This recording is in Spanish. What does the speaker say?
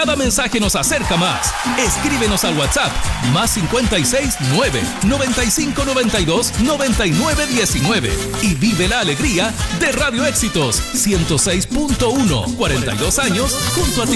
Cada mensaje nos acerca más. Escríbenos al WhatsApp +56 9 95 92 99 19 y vive la alegría de Radio Éxitos 106.1. 42 años junto a ti.